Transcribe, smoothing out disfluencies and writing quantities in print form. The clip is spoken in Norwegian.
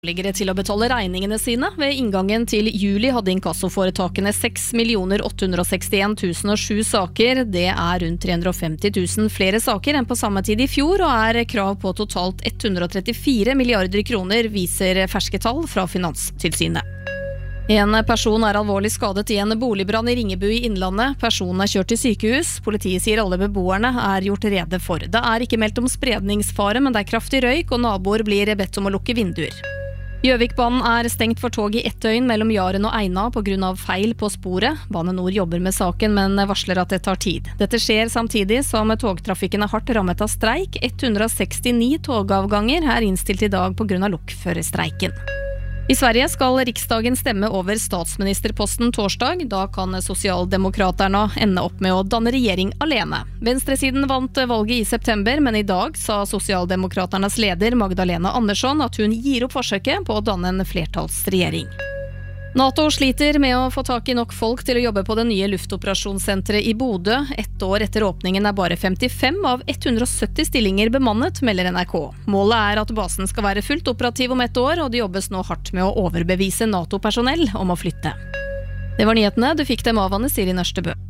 Ligger til å betale regningene sine. Ved inngangen til juli hadde inkassoforetakene 6.861.007 saker. Det er rundt 350 000 flere saker enn på samme tid i fjor, og er krav på totalt 134 milliarder kroner, viser ferske tall fra Finanstilsynet. En person er alvorlig skadet i en boligbrann i Ringebu i Innlandet. Personen er kjørt til sykehus. Politiet sier alle beboerne er gjort rede for. Det er ikke meldt om spredningsfare, men det er kraftig røyk, og naboer blir bedt om å lukke vinduer. Gjøvikbanen er stengt for tog i ett døgn mellom Jaren og Eina på grunn av feil på sporet. Bane Nor jobber med saken, men varsler at det tar tid. Dette skjer samtidig som togtrafikken er hardt rammet av streik. 169 togavganger er innstilt i dag på grunn av lokførerstreiken. I Sverige skal riksdagen stemme over statsministerposten torsdag. Da kan sosialdemokraterne ende opp med å danne regjering alene. Venstresiden vant valget i september, men i dag sa sosialdemokraternes leder Magdalena Andersson at hun gir opp forsøket på å danne en flertallsregjering. NATO sliter med å få tak i nok folk til å jobbe på det nye luftoperasjonssenteret i Bodø. Ett år etter åpningen er bare 55 av 170 stillinger bemannet, melder NRK. Målet er at basen skal være fullt operativ om ett år, og det jobbes nå hardt med å overbevise NATO-personell om å flytte. Det var nyhetene. Du fikk dem av Anne Siri Nørstebø.